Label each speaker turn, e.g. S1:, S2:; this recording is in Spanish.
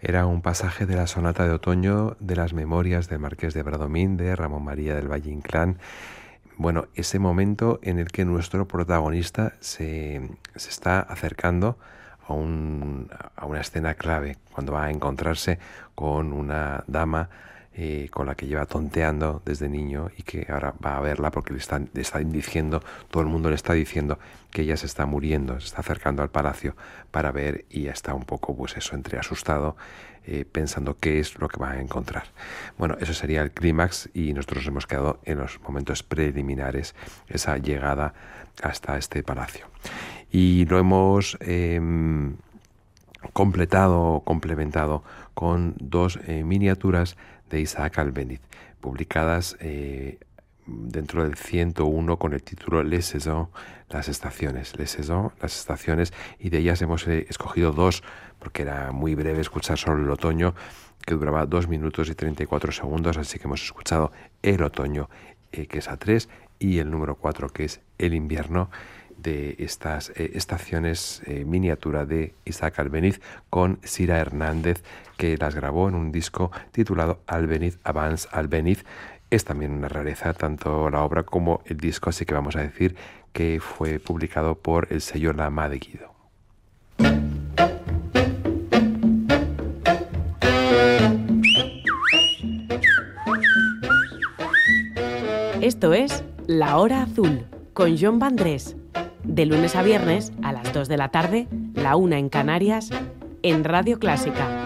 S1: Era un pasaje de la sonata de otoño de las memorias del Marqués de Bradomín de Ramón María del Valle Inclán. Bueno, ese momento en el que nuestro protagonista se está acercando a una escena clave, cuando va a encontrarse con una dama con la que lleva tonteando desde niño y que ahora va a verla porque le están diciendo, todo el mundo le está diciendo que ella se está muriendo, se está acercando al palacio para ver, y ya está un poco, pues eso, entre asustado, pensando qué es lo que va a encontrar. Bueno, eso sería el clímax y nosotros hemos quedado en los momentos preliminares, esa llegada hasta este palacio. Y lo hemos complementado con dos miniaturas de Isaac Albéniz, publicadas dentro del 101 con el título Les Saisons, las estaciones, y de ellas hemos escogido dos, porque era muy breve escuchar solo el otoño, que duraba 2 minutos y 34 segundos, así que hemos escuchado el otoño, que es A3, y el número 4, que es el invierno, de estas estaciones miniatura de Isaac Albéniz con Sira Hernández, que las grabó en un disco titulado Albéniz Abans Albéniz. Es también una rareza tanto la obra como el disco, así que vamos a decir que fue publicado por el sello La Mà de Guido.
S2: Esto es La Hora Azul con Jon Vandrés. De lunes a viernes a las 2 de la tarde, la 1 en Canarias, en Radio Clásica.